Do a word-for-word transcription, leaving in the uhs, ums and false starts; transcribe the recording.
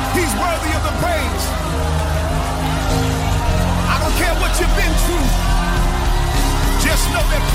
He's worthy of the praise. I don't care what you've been through. Just know that